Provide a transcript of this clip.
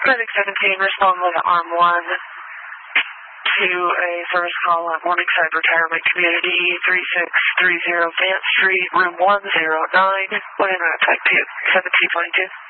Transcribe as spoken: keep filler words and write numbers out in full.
Medic seventeen, respond with arm one to a service call at Morningside Retirement Community, three six three zero Vance Street, room one zero nine. What in type two, seventeen twenty-two.